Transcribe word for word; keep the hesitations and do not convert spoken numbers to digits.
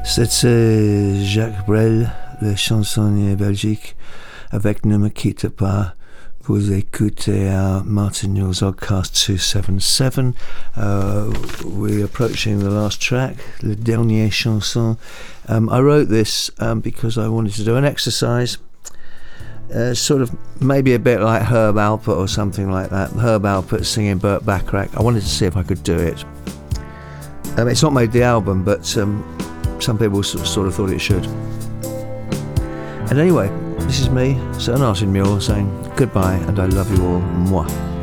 C'était Jacques Brel, le chansonnier belgique, avec Ne me quitte pas. Vous écoutez our Martin Mule's Oddcast two seventy-seven. Uh, we're approaching the last track, Le Dernier Chanson. Um, I wrote this um, because I wanted to do an exercise, uh, sort of maybe a bit like Herb Alpert or something like that. Herb Alpert singing Burt Bacharach. I wanted to see if I could do it. Um, it's not made the album, but um, some people sort of thought it should. And anyway, this is me, Sir Martin Mule, saying goodbye and I love you all. Mwah.